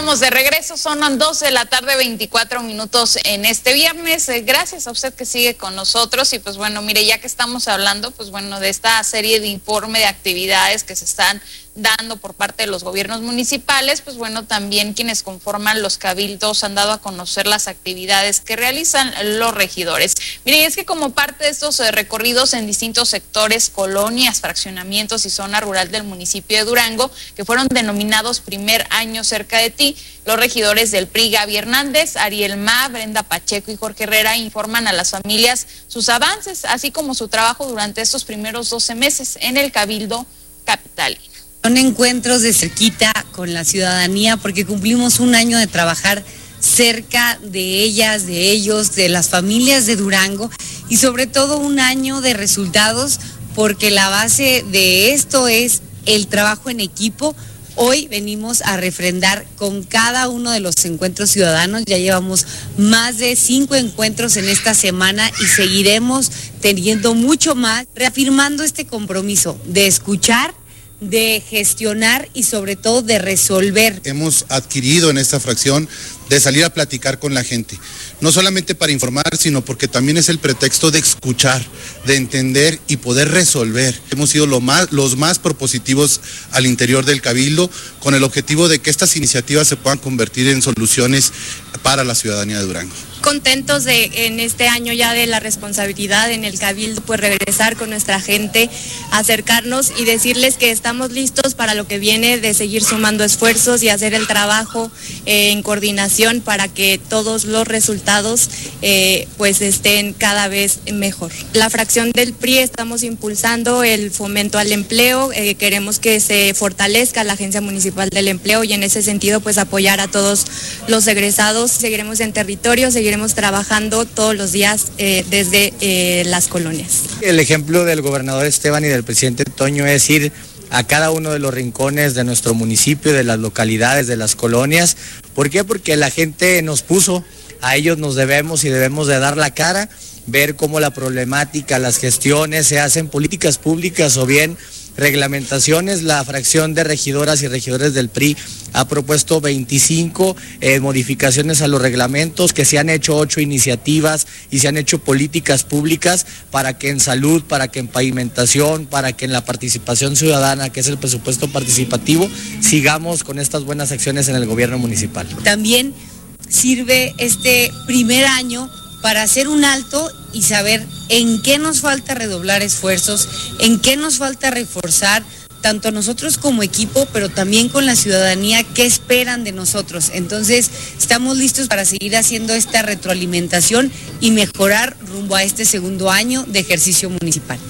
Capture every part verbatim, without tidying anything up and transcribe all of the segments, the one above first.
Estamos de regreso, son doce de la tarde, veinticuatro minutos en este viernes. Eh, gracias a usted que sigue con nosotros y pues bueno, mire, ya que estamos hablando pues bueno de esta serie de informe de actividades que se están dando por parte de los gobiernos municipales, pues bueno, también quienes conforman los cabildos han dado a conocer las actividades que realizan los regidores. Mire, es que como parte de estos eh, recorridos en distintos sectores, colonias, fraccionamientos y zona rural del municipio de Durango, que fueron denominados Primer Año Cerca de Ti, los regidores del P R I, Gaby Hernández, Ariel Ma, Brenda Pacheco y Jorge Herrera informan a las familias sus avances, así como su trabajo durante estos primeros doce meses en el cabildo capitalino. Son encuentros de cerquita con la ciudadanía porque cumplimos un año de trabajar cerca de ellas, de ellos, de las familias de Durango y sobre todo un año de resultados porque la base de esto es el trabajo en equipo. Hoy venimos a refrendar con cada uno de los encuentros ciudadanos, ya llevamos más de cinco encuentros en esta semana y seguiremos teniendo mucho más, reafirmando este compromiso de escuchar, de gestionar y sobre todo de resolver. Hemos adquirido en esta fracción de salir a platicar con la gente, no solamente para informar, sino porque también es el pretexto de escuchar, de entender y poder resolver. Hemos sido lo más, los más propositivos al interior del Cabildo, con el objetivo de que estas iniciativas se puedan convertir en soluciones para la ciudadanía de Durango. Contentos de en este año ya de la responsabilidad en el Cabildo, pues regresar con nuestra gente, acercarnos y decirles que estamos listos para lo que viene, de seguir sumando esfuerzos y hacer el trabajo eh, en coordinación para que todos los resultados eh, pues estén cada vez mejor. La fracción del P R I estamos impulsando el fomento al empleo, eh, queremos que se fortalezca la Agencia Municipal del Empleo y en ese sentido pues apoyar a todos los egresados. Seguiremos en territorio, seguiremos trabajando todos los días eh, desde eh, las colonias. El ejemplo del gobernador Esteban y del presidente Toño es ir a cada uno de los rincones de nuestro municipio, de las localidades, de las colonias. ¿Por qué? Porque la gente nos puso, a ellos nos debemos y debemos de dar la cara, ver cómo la problemática, las gestiones se hacen, políticas públicas o bien reglamentaciones. La fracción de regidoras y regidores del P R I ha propuesto veinticinco eh, modificaciones a los reglamentos, que se han hecho ocho iniciativas y se han hecho políticas públicas para que en salud, para que en pavimentación, para que en la participación ciudadana, que es el presupuesto participativo, sigamos con estas buenas acciones en el gobierno municipal. También sirve este primer año para hacer un alto y saber en qué nos falta redoblar esfuerzos, en qué nos falta reforzar, tanto nosotros como equipo, pero también con la ciudadanía, qué esperan de nosotros. Entonces, estamos listos para seguir haciendo esta retroalimentación y mejorar rumbo a este segundo año de ejercicio municipal.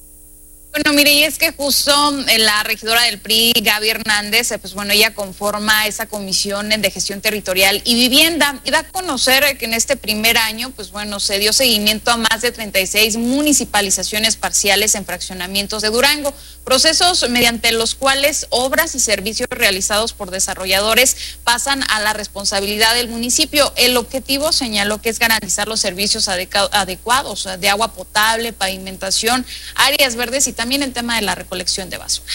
Bueno, mire, y es que justo la regidora del P R I, Gaby Hernández, pues bueno, ella conforma esa comisión de gestión territorial y vivienda y da a conocer que en este primer año, pues bueno, se dio seguimiento a más de treinta y seis municipalizaciones parciales en fraccionamientos de Durango, procesos mediante los cuales obras y servicios realizados por desarrolladores pasan a la responsabilidad del municipio. El objetivo, señaló, que es garantizar los servicios adecuados de agua potable, pavimentación, áreas verdes y también También el tema de la recolección de basura.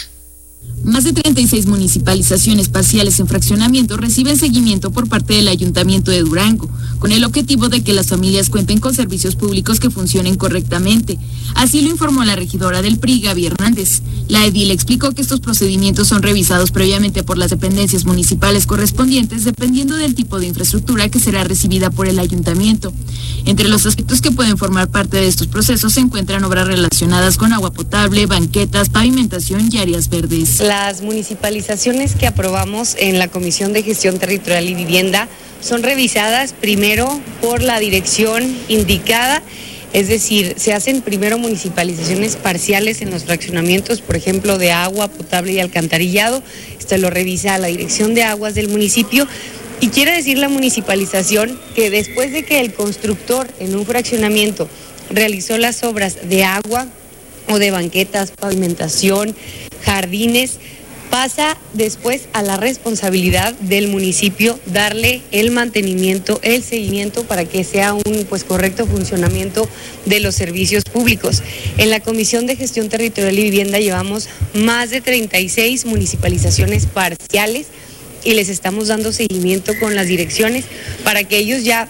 Más de treinta y seis municipalizaciones parciales en fraccionamiento reciben seguimiento por parte del Ayuntamiento de Durango, con el objetivo de que las familias cuenten con servicios públicos que funcionen correctamente. Así lo informó la regidora del P R I, Gaby Hernández. La edil explicó que estos procedimientos son revisados previamente por las dependencias municipales correspondientes, dependiendo del tipo de infraestructura que será recibida por el ayuntamiento. Entre los aspectos que pueden formar parte de estos procesos se encuentran obras relacionadas con agua potable, banquetas, pavimentación y áreas verdes. Las municipalizaciones que aprobamos en la Comisión de Gestión Territorial y Vivienda son revisadas primero por la dirección indicada, es decir, se hacen primero municipalizaciones parciales en los fraccionamientos, por ejemplo, de agua potable y alcantarillado. Esto lo revisa la Dirección de Aguas del municipio. Y quiere decir la municipalización que después de que el constructor en un fraccionamiento realizó las obras de agua o de banquetas, pavimentación, jardines, pasa después a la responsabilidad del municipio darle el mantenimiento, el seguimiento para que sea un pues correcto funcionamiento de los servicios públicos. En la Comisión de Gestión Territorial y Vivienda llevamos más de treinta y seis municipalizaciones parciales y les estamos dando seguimiento con las direcciones para que ellos ya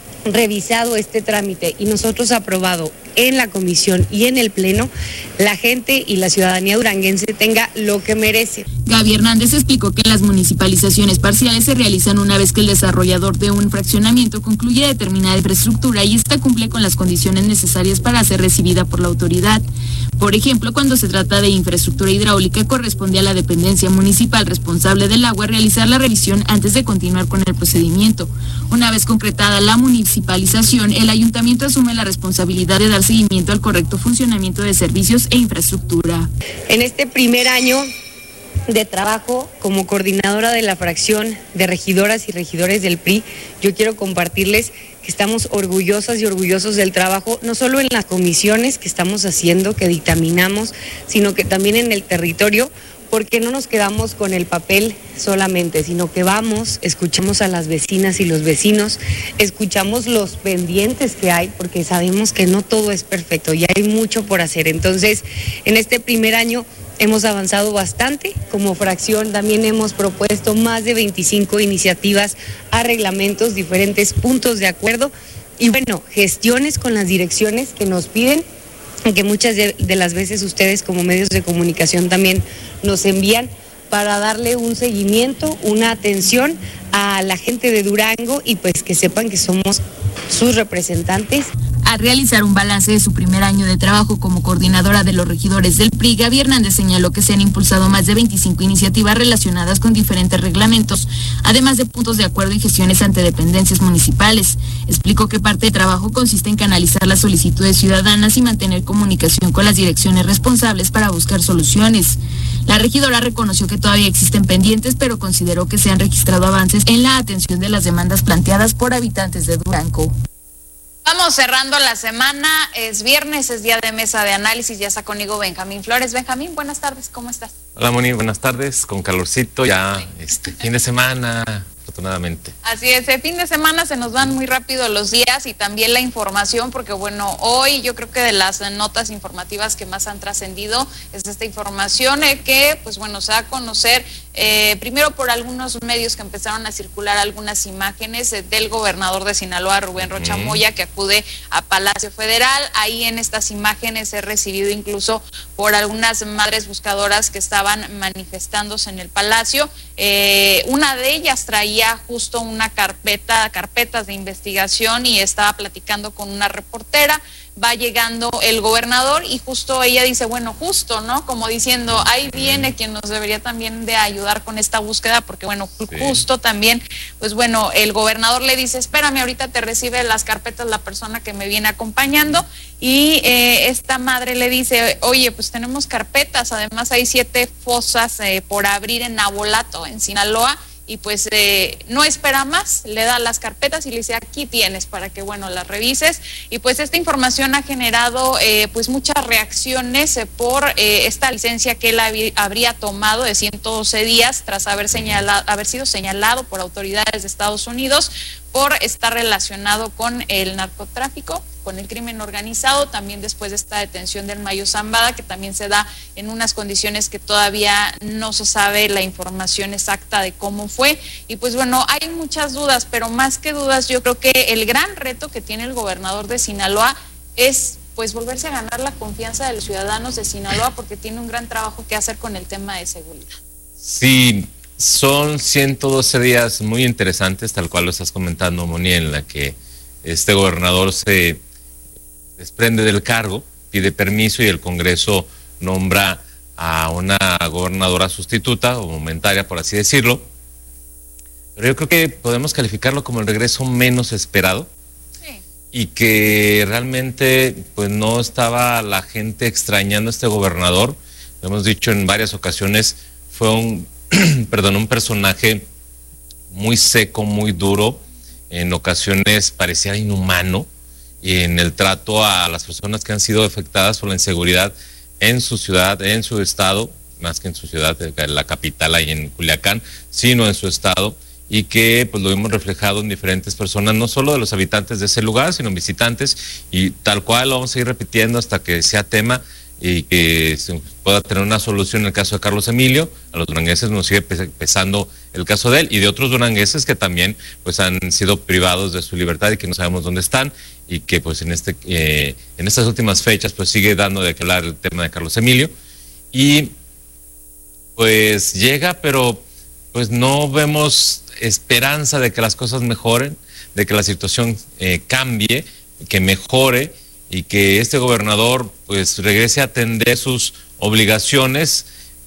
revisado este trámite y nosotros aprobado en la comisión y en el pleno, la gente y la ciudadanía duranguense tenga lo que merece. Gaby Hernández explicó que las municipalizaciones parciales se realizan una vez que el desarrollador de un fraccionamiento concluye determinada infraestructura y esta cumple con las condiciones necesarias para ser recibida por la autoridad. Por ejemplo, cuando se trata de infraestructura hidráulica, corresponde a la dependencia municipal responsable del agua realizar la revisión antes de continuar con el procedimiento. Una vez concretada la municipalización, el ayuntamiento asume la responsabilidad de dar seguimiento al correcto funcionamiento de servicios e infraestructura. En este primer año de trabajo como coordinadora de la fracción de regidoras y regidores del P R I, yo quiero compartirles que estamos orgullosas y orgullosos del trabajo, no solo en las comisiones que estamos haciendo, que dictaminamos, sino que también en el territorio, porque no nos quedamos con el papel solamente, sino que vamos, escuchamos a las vecinas y los vecinos, escuchamos los pendientes que hay, porque sabemos que no todo es perfecto y hay mucho por hacer. Entonces, en este primer año hemos avanzado bastante. Como fracción también hemos propuesto más de veinticinco iniciativas a reglamentos, diferentes puntos de acuerdo y bueno, gestiones con las direcciones que nos piden, que muchas de, de las veces ustedes como medios de comunicación también nos envían para darle un seguimiento, una atención a la gente de Durango y pues que sepan que somos sus representantes. Al realizar un balance de su primer año de trabajo como coordinadora de los regidores del P R I, Gaby Hernández señaló que se han impulsado más de veinticinco iniciativas relacionadas con diferentes reglamentos, además de puntos de acuerdo y gestiones ante dependencias municipales. Explicó que parte del trabajo consiste en canalizar las solicitudes ciudadanas y mantener comunicación con las direcciones responsables para buscar soluciones. La regidora reconoció que todavía existen pendientes, pero consideró que se han registrado avances en la atención de las demandas planteadas por habitantes de Durango. Vamos cerrando la semana, es viernes, es día de mesa de análisis, ya está conmigo Benjamín Flores. Benjamín, buenas tardes, ¿cómo estás? Hola Moni, buenas tardes, con calorcito, ya sí. este fin de semana, afortunadamente. Así es, el fin de semana se nos van muy rápido los días y también la información, porque bueno, hoy yo creo que de las notas informativas que más han trascendido es esta información eh, que pues bueno, se da a conocer eh, primero por algunos medios que empezaron a circular algunas imágenes eh, del gobernador de Sinaloa, Rubén Rocha Moya, que acude a Palacio Federal. Ahí en estas imágenes he recibido incluso por algunas madres buscadoras que estaban manifestándose en el Palacio. Eh, una de ellas traía justo una carpeta, carpetas de investigación y estaba platicando con una reportera. Va llegando el gobernador y justo ella dice, bueno, justo, ¿no? Como diciendo, ahí viene quien nos debería también de ayudar con esta búsqueda, porque bueno, sí. justo también, pues bueno, el gobernador le dice, espérame, ahorita te recibe las carpetas la persona que me viene acompañando, y eh, esta madre le dice, oye, pues tenemos carpetas, además hay siete fosas eh, por abrir en Nabolato, en Sinaloa, y pues eh, no espera más, le da las carpetas y le dice, aquí tienes para que, bueno, las revises. Y pues esta información ha generado eh, pues muchas reacciones eh, por eh, esta licencia que él hab- habría tomado de ciento doce días tras haber, señalado, haber sido señalado por autoridades de Estados Unidos por estar relacionado con el narcotráfico, con el crimen organizado, también después de esta detención del Mayo Zambada, que también se da en unas condiciones que todavía no se sabe la información exacta de cómo fue. Y pues bueno, hay muchas dudas, pero más que dudas, yo creo que el gran reto que tiene el gobernador de Sinaloa es pues volverse a ganar la confianza de los ciudadanos de Sinaloa, porque tiene un gran trabajo que hacer con el tema de seguridad. Sí, son ciento doce días muy interesantes, tal cual lo estás comentando, Moni, en la que este gobernador se desprende del cargo, pide permiso y el Congreso nombra a una gobernadora sustituta o momentaria, por así decirlo. Pero yo creo que podemos calificarlo como el regreso menos esperado. Sí. Y que realmente pues no estaba la gente extrañando a este gobernador. Lo hemos dicho en varias ocasiones, fue un, perdón, un personaje muy seco, muy duro, en ocasiones parecía inhumano, y en el trato a las personas que han sido afectadas por la inseguridad en su ciudad, en su estado, más que en su ciudad, en la capital, ahí en Culiacán, sino en su estado, y que pues lo hemos reflejado en diferentes personas, no solo de los habitantes de ese lugar, sino visitantes, y tal cual lo vamos a ir repitiendo hasta que sea tema. y que se pueda tener una solución en el caso de Carlos Emilio. A los durangueses nos sigue pesando el caso de él y de otros durangueses que también pues han sido privados de su libertad y que no sabemos dónde están, y que pues en este eh, en estas últimas fechas pues sigue dando de qué hablar el tema de Carlos Emilio, y pues llega, pero pues no vemos esperanza de que las cosas mejoren, de que la situación eh, cambie, que mejore, y que este gobernador pues regrese a atender sus obligaciones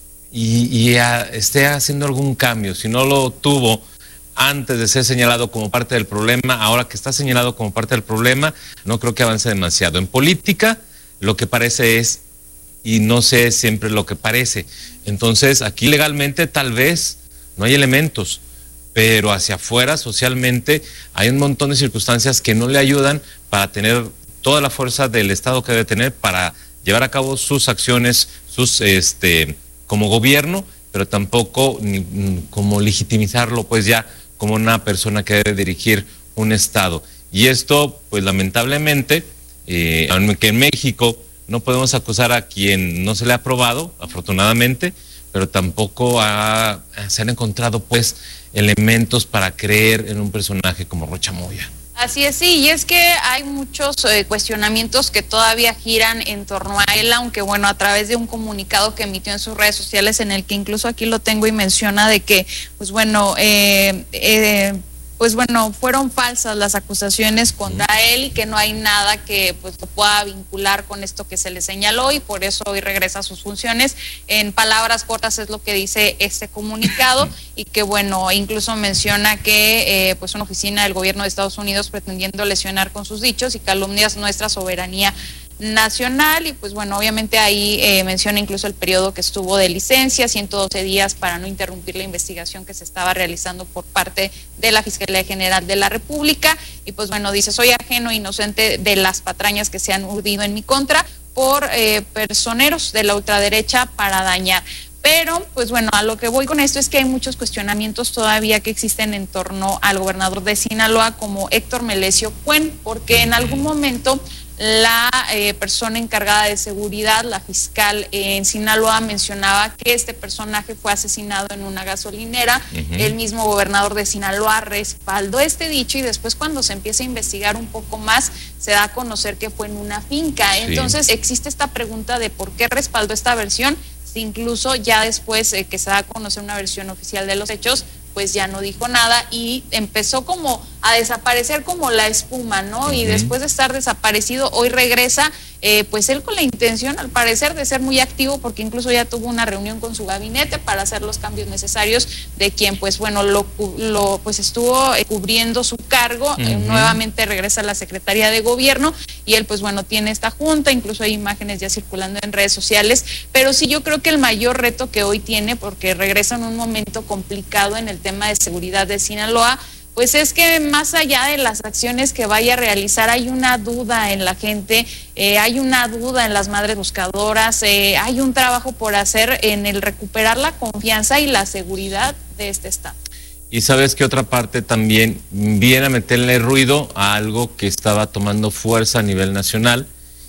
y, y a, esté haciendo algún cambio. Si no lo tuvo antes de ser señalado como parte del problema, ahora que está señalado como parte del problema, no creo que avance demasiado. En política, lo que parece es, y no sé siempre lo que parece. Entonces, aquí legalmente tal vez no hay elementos, pero hacia afuera, socialmente, hay un montón de circunstancias que no le ayudan para tener toda la fuerza del Estado que debe tener para llevar a cabo sus acciones, sus este como gobierno, pero tampoco ni, como legitimizarlo pues ya como una persona que debe dirigir un Estado. Y esto, pues lamentablemente, eh, aunque en México no podemos acusar a quien no se le ha aprobado, afortunadamente, pero tampoco ha, se han encontrado pues elementos para creer en un personaje como Rocha Moya. Así es, sí, y es que hay muchos eh, cuestionamientos que todavía giran en torno a él, aunque bueno, a través de un comunicado que emitió en sus redes sociales, en el que incluso aquí lo tengo y menciona de que, pues bueno, eh, eh, pues bueno, fueron falsas las acusaciones contra él y que no hay nada que pues lo pueda vincular con esto que se le señaló, y por eso hoy regresa a sus funciones. En palabras cortas es lo que dice este comunicado, y que bueno, incluso menciona que eh, pues una oficina del gobierno de Estados Unidos pretendiendo lesionar con sus dichos y calumnias nuestra soberanía nacional. Y pues bueno, obviamente ahí eh, menciona incluso el periodo que estuvo de licencia, ciento doce días para no interrumpir la investigación que se estaba realizando por parte de la Fiscalía General de la República. Y pues bueno, dice: soy ajeno e inocente de las patrañas que se han urdido en mi contra por eh, personeros de la ultraderecha para dañar. Pero, pues bueno, a lo que voy con esto es que hay muchos cuestionamientos todavía que existen en torno al gobernador de Sinaloa como Héctor Melesio Cuen, porque en algún momento la eh, persona encargada de seguridad, la fiscal eh, en Sinaloa, mencionaba que este personaje fue asesinado en una gasolinera. Uh-huh. El mismo gobernador de Sinaloa respaldó este dicho, y después, cuando se empieza a investigar un poco más, se da a conocer que fue en una finca. Sí. Entonces existe esta pregunta de por qué respaldó esta versión, si incluso ya después eh, que se da a conocer una versión oficial de los hechos, pues ya no dijo nada y empezó como a desaparecer como la espuma, ¿no? Uh-huh. Y después de estar desaparecido, hoy regresa, eh, pues él con la intención, al parecer, de ser muy activo, porque incluso ya tuvo una reunión con su gabinete para hacer los cambios necesarios de quien, pues bueno, lo, lo pues estuvo eh, cubriendo su cargo. Uh-huh. eh, nuevamente regresa a la Secretaría de Gobierno, y él, pues bueno, tiene esta junta, incluso hay imágenes ya circulando en redes sociales. Pero sí, yo creo que el mayor reto que hoy tiene, porque regresa en un momento complicado en el tema de seguridad de Sinaloa, pues es que más allá de las acciones que vaya a realizar, hay una duda en la gente, eh, hay una duda en las madres buscadoras, eh, hay un trabajo por hacer en el recuperar la confianza y la seguridad de este estado. Y sabes que otra parte también viene a meterle ruido a algo que estaba tomando fuerza a nivel nacional,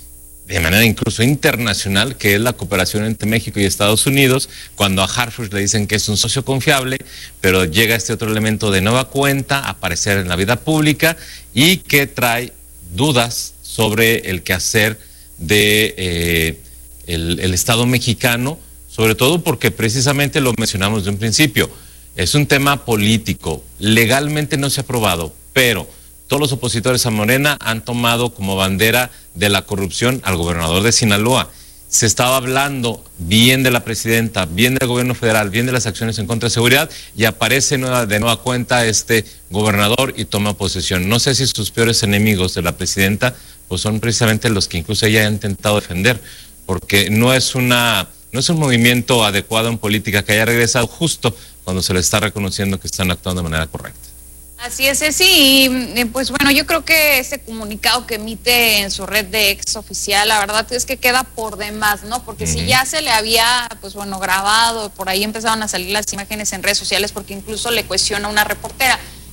de manera incluso internacional, que es la cooperación entre México y Estados Unidos, cuando a Harfuch le dicen que es un socio confiable, pero llega este otro elemento de nueva cuenta a aparecer en la vida pública y que trae dudas sobre el quehacer de eh, el, el Estado mexicano, sobre todo porque precisamente lo mencionamos de un principio, es un tema político, legalmente no se ha aprobado, pero todos los opositores a Morena han tomado como bandera de la corrupción al gobernador de Sinaloa. Se estaba hablando bien de la presidenta, bien del gobierno federal, bien de las acciones en contra de seguridad, y aparece nueva, de nueva cuenta este gobernador y toma posesión. No sé si sus peores enemigos de la presidenta pues son precisamente los que incluso ella ha intentado defender, porque no es, una, no es un movimiento adecuado en política que haya regresado justo cuando se le está reconociendo que están actuando de manera correcta. Así es, sí, y pues bueno, yo creo que ese comunicado que emite en su red de ex oficial, la verdad es que queda por demás, ¿no? Porque uh-huh. si ya se le había, pues bueno, grabado, por ahí empezaron a salir las imágenes en redes sociales, porque incluso le cuestiona una reportera,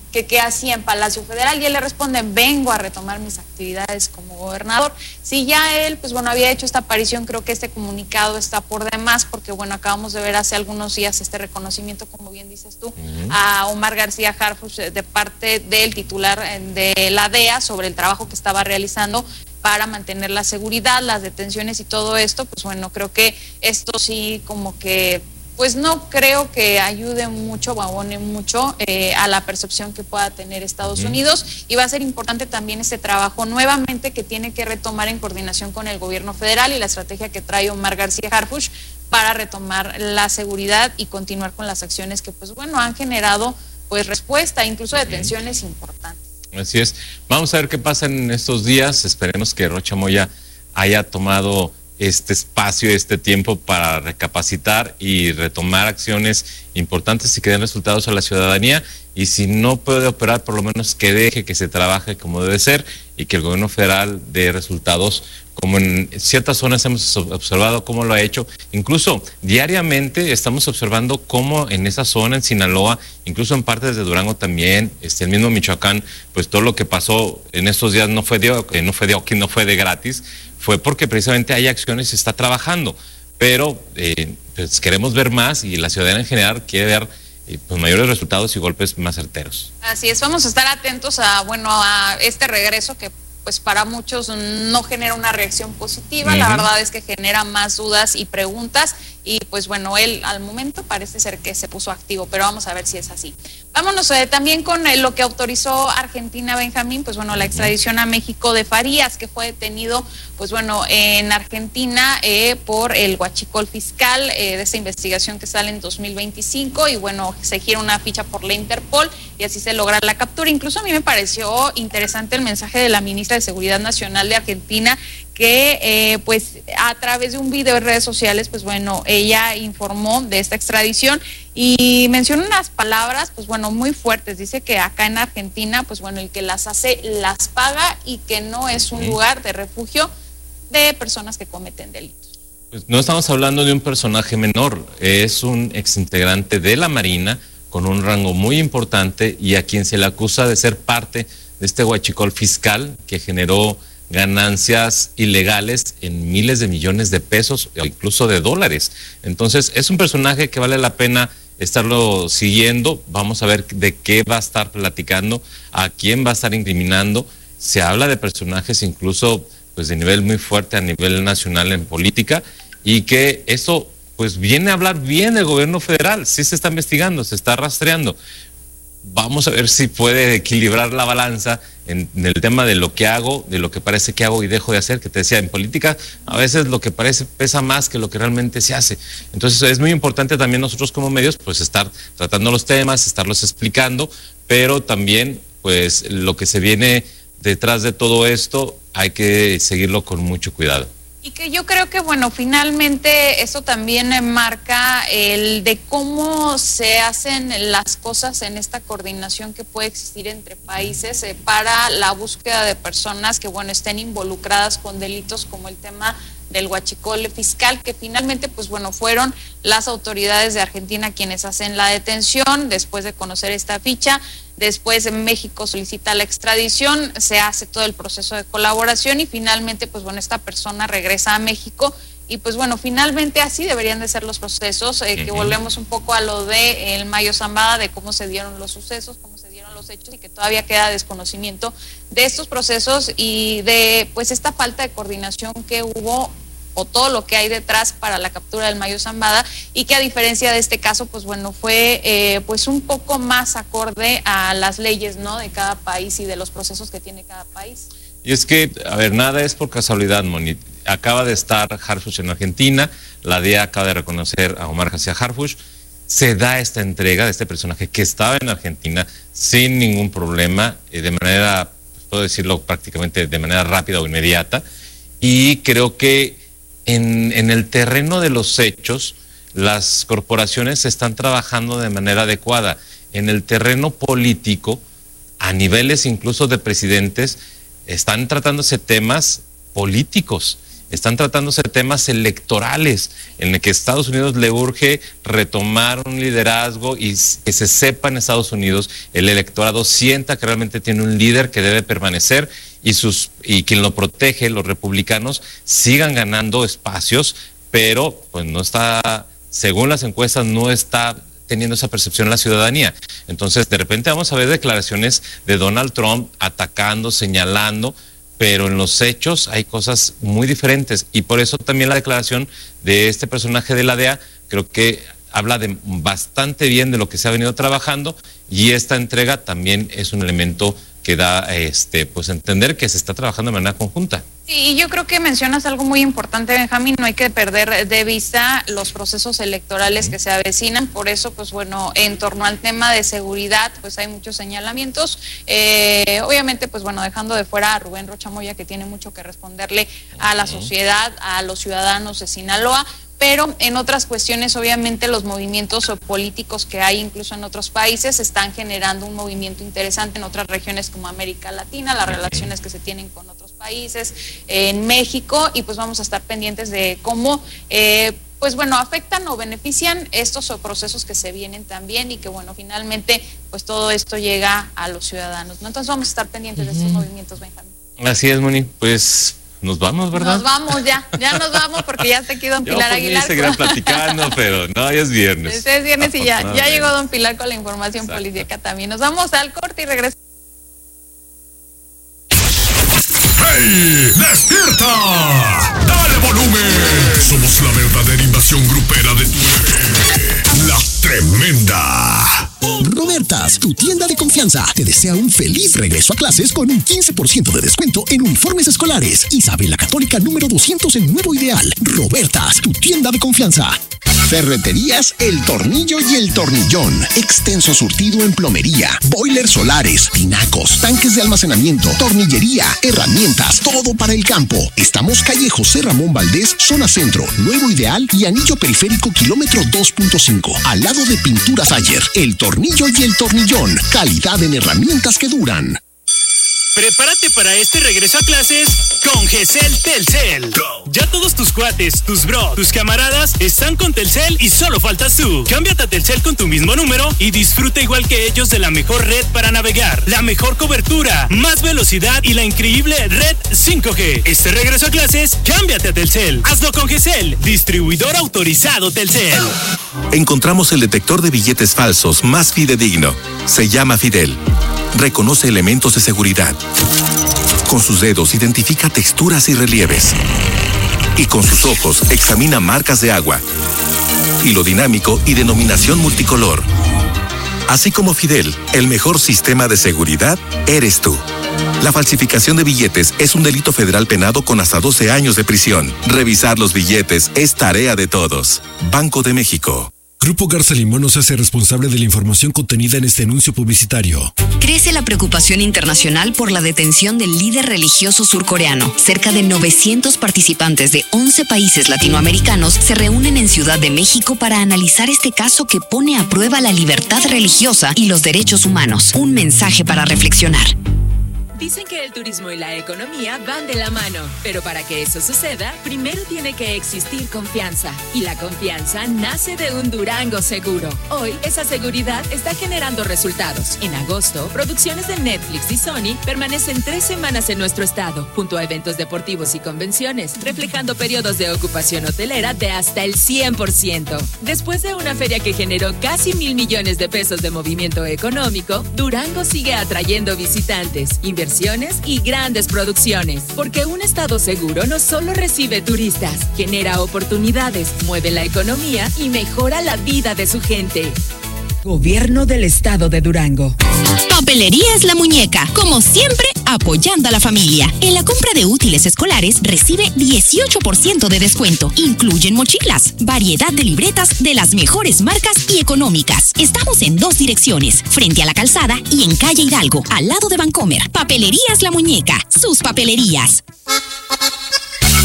que qué hacía en Palacio Federal, y él le responde: vengo a retomar mis actividades como gobernador. Si ya él, pues bueno, había hecho esta aparición, creo que este comunicado está por demás, porque bueno, acabamos de ver hace algunos días este reconocimiento, como bien dices tú, uh-huh. a Omar García Harfuch de parte del titular de la D E A sobre el trabajo que estaba realizando para mantener la seguridad, las detenciones y todo esto. Pues bueno, creo que esto sí como que pues no creo que ayude mucho o abone mucho eh, a la percepción que pueda tener Estados uh-huh. Unidos, y va a ser importante también este trabajo nuevamente que tiene que retomar en coordinación con el gobierno federal y la estrategia que trae Omar García Harfuch para retomar la seguridad y continuar con las acciones que pues bueno han generado pues respuesta, incluso detenciones uh-huh. importantes. Así es. Vamos a ver qué pasa en estos días. Esperemos que Rocha Moya haya tomado este espacio, este tiempo para recapacitar y retomar acciones importantes y que den resultados a la ciudadanía, y si no puede operar, por lo menos que deje que se trabaje como debe ser y que el gobierno federal dé resultados, como en ciertas zonas hemos observado cómo lo ha hecho. Incluso diariamente estamos observando cómo en esa zona, en Sinaloa, incluso en partes de Durango también, este, el mismo Michoacán, pues todo lo que pasó en estos días no fue de, no fue de, no fue de gratis, fue porque precisamente hay acciones y se está trabajando, pero eh, pues queremos ver más, y la ciudadanía en general quiere ver eh, pues mayores resultados y golpes más certeros. Así es, vamos a estar atentos a, bueno, a este regreso que pues para muchos no genera una reacción positiva, uh-huh. la verdad es que genera más dudas y preguntas, y pues bueno, él al momento parece ser que se puso activo, pero vamos a ver si es así. Vámonos eh, también con eh, lo que autorizó Argentina, Benjamín, pues bueno, la extradición a México de Farías, que fue detenido, pues bueno, en Argentina eh, por el huachicol fiscal eh, de esta investigación que sale en dos mil veinticinco, y bueno, se gira una ficha por la Interpol y así se logra la captura. Incluso a mí me pareció interesante el mensaje de la ministra de Seguridad Nacional de Argentina, que eh, pues a través de un video en redes sociales, pues bueno, ella informó de esta extradición y menciona unas palabras, pues bueno, muy fuertes. Dice que acá en Argentina, pues bueno, el que las hace las paga, y que no es un lugar de refugio de personas que cometen delitos. Pues no estamos hablando de un personaje menor, es un exintegrante de la Marina con un rango muy importante, y a quien se le acusa de ser parte de este huachicol fiscal que generó ganancias ilegales en miles de millones de pesos o incluso de dólares. Entonces es un personaje que vale la pena estarlo siguiendo. Vamos a ver de qué va a estar platicando, a quién va a estar incriminando. Se habla de personajes incluso pues de nivel muy fuerte a nivel nacional en política, y que eso pues viene a hablar bien del gobierno federal. Sí se está investigando, se está rastreando. Vamos a ver si puede equilibrar la balanza en, en el tema de lo que hago, de lo que parece que hago y dejo de hacer, que te decía, en política a veces lo que parece pesa más que lo que realmente se hace. Entonces es muy importante también nosotros como medios pues estar tratando los temas, estarlos explicando, pero también pues lo que se viene detrás de todo esto hay que seguirlo con mucho cuidado. Y que yo creo que, bueno, finalmente eso también marca el de cómo se hacen las cosas en esta coordinación que puede existir entre países eh, para la búsqueda de personas que, bueno, estén involucradas con delitos como el tema del huachicol fiscal, que finalmente, pues bueno, fueron las autoridades de Argentina quienes hacen la detención después de conocer esta ficha. Después México solicita la extradición, se hace todo el proceso de colaboración y finalmente, pues bueno, esta persona regresa a México. Y pues bueno, finalmente así deberían de ser los procesos, eh, que volvemos un poco a lo de el Mayo Zambada, de cómo se dieron los sucesos, cómo se dieron los hechos, y que todavía queda desconocimiento de estos procesos y de pues esta falta de coordinación que hubo, o todo lo que hay detrás para la captura del Mayo Zambada, y que a diferencia de este caso, pues bueno, fue eh, pues un poco más acorde a las leyes, ¿no?, de cada país y de los procesos que tiene cada país. Y es que, a ver, nada es por casualidad, Moni. Acaba de estar Harfuch en Argentina, la D E A acaba de reconocer a Omar García Harfuch, se da esta entrega de este personaje que estaba en Argentina sin ningún problema, eh, de manera, puedo decirlo prácticamente de manera rápida o inmediata, y creo que en, en el terreno de los hechos, las corporaciones están trabajando de manera adecuada. En el terreno político, a niveles incluso de presidentes, están tratándose temas políticos, están tratándose temas electorales, en el que Estados Unidos le urge retomar un liderazgo y que se sepa en Estados Unidos, el electorado sienta que realmente tiene un líder que debe permanecer y, sus, y quien lo protege, los republicanos, sigan ganando espacios, pero pues no está, según las encuestas, no está teniendo esa percepción la ciudadanía. Entonces, de repente vamos a ver declaraciones de Donald Trump atacando, señalando, pero en los hechos hay cosas muy diferentes, y por eso también la declaración de este personaje de la D E A creo que habla de bastante bien de lo que se ha venido trabajando, y esta entrega también es un elemento que da este pues entender que se está trabajando de manera conjunta. Y yo creo que mencionas algo muy importante, Benjamín, no hay que perder de vista los procesos electorales que se avecinan, por eso, pues bueno, en torno al tema de seguridad, pues hay muchos señalamientos, eh, obviamente, pues bueno, dejando de fuera a Rubén Rocha Moya, que tiene mucho que responderle a la sociedad, a los ciudadanos de Sinaloa, pero en otras cuestiones, obviamente, los movimientos políticos que hay incluso en otros países están generando un movimiento interesante en otras regiones como América Latina, las relaciones que se tienen con otros países, eh, en México, y pues vamos a estar pendientes de cómo, eh, pues bueno, afectan o benefician estos procesos que se vienen también, y que bueno, finalmente, pues todo esto llega a los ciudadanos, ¿no? Entonces vamos a estar pendientes uh-huh. de estos movimientos, Benjamín. Así es, Moni, pues... Nos vamos, ¿verdad? Nos vamos ya, ya nos vamos porque ya está aquí don Pilar Yo, Aguilar. Yo seguiré platicando, pero no, ya es viernes. Es viernes y ya, ya llegó don Pilar con la información policíaca también. Nos vamos al corte y regresamos. ¡Hey! ¡Despierta! ¡Dale volumen! Somos la verdadera invasión grupera de tu bebé. La Tremenda. Robertas, tu tienda de confianza, te desea un feliz regreso a clases con un quince por ciento de descuento en uniformes escolares. Isabela Católica número doscientos en Nuevo Ideal. Robertas, tu tienda de confianza. Ferreterías El Tornillo y El Tornillón. Extenso surtido en plomería, boilers solares, tinacos, tanques de almacenamiento, tornillería, herramientas, todo para el campo. Estamos calle José Ramón Valdés, zona centro, Nuevo Ideal y anillo periférico kilómetro dos punto cinco, al lado de Pinturas Ayer. El Tornillo y El Tornillón. Calidad en herramientas que duran. Prepárate para este regreso a clases con Gesell Telcel. Ya todos tus cuates, tus bros, tus camaradas están con Telcel y solo faltas tú. Cámbiate a Telcel con tu mismo número y disfruta igual que ellos de la mejor red para navegar, la mejor cobertura, más velocidad y la increíble red cinco G. Este regreso a clases, cámbiate a Telcel. Hazlo con Gesell, distribuidor autorizado Telcel. Encontramos el detector de billetes falsos más fidedigno. Se llama Fidel. Reconoce elementos de seguridad. Con sus dedos identifica texturas y relieves. Y con sus ojos examina marcas de agua, hilo dinámico y denominación multicolor. Así como Fidel, el mejor sistema de seguridad eres tú. La falsificación de billetes es un delito federal penado con hasta doce años de prisión. Revisar los billetes es tarea de todos. Banco de México. Grupo Garza Limón nos hace responsable de la información contenida en este anuncio publicitario. Crece la preocupación internacional por la detención del líder religioso surcoreano. Cerca de novecientos participantes de once países latinoamericanos se reúnen en Ciudad de México para analizar este caso que pone a prueba la libertad religiosa y los derechos humanos. Un mensaje para reflexionar. Dicen que el turismo y la economía van de la mano, pero para que eso suceda, primero tiene que existir confianza. Y la confianza nace de un Durango seguro. Hoy, esa seguridad está generando resultados. En agosto, producciones de Netflix y Sony permanecen tres semanas en nuestro estado, junto a eventos deportivos y convenciones, reflejando periodos de ocupación hotelera de hasta el cien por ciento. Después de una feria que generó casi mil millones de pesos de movimiento económico, Durango sigue atrayendo visitantes, inversionistas y grandes producciones, porque un estado seguro no solo recibe turistas, genera oportunidades, mueve la economía y mejora la vida de su gente. Gobierno del Estado de Durango. Papelerías La Muñeca, como siempre, apoyando a la familia. En la compra de útiles escolares recibe dieciocho por ciento de descuento. Incluyen mochilas, variedad de libretas de las mejores marcas y económicas. Estamos en dos direcciones, frente a la calzada y en calle Hidalgo, al lado de Vancomer. Papelerías La Muñeca, sus papelerías. Ven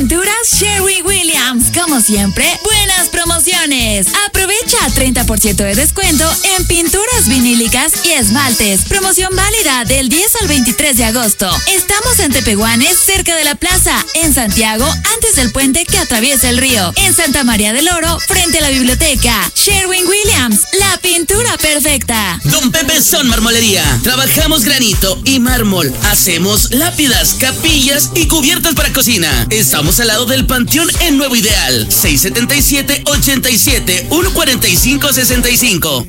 Pinturas Sherwin-Williams. Como siempre, buenas promociones. Aprovecha treinta por ciento de descuento en pinturas vinílicas y esmaltes. Promoción válida del diez al veintitrés de agosto. Estamos en Tepehuanes, cerca de la plaza. En Santiago, antes del puente que atraviesa el río. En Santa María del Oro, frente a la biblioteca. Sherwin-Williams, la pintura perfecta. Don Pepe Son Marmolería. Trabajamos granito y mármol. Hacemos lápidas, capillas y cubiertas para cocina. Estamos al lado del Panteón en Nuevo Ideal. seis setenta y siete, ochenta y siete, ciento cuarenta y cinco, sesenta y cinco.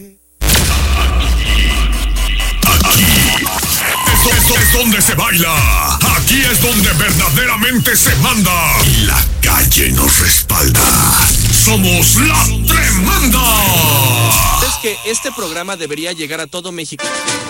Esto es donde se baila. Aquí es donde verdaderamente se manda. Y la calle nos respalda. Somos La Tremenda. Es que este programa debería llegar a todo México.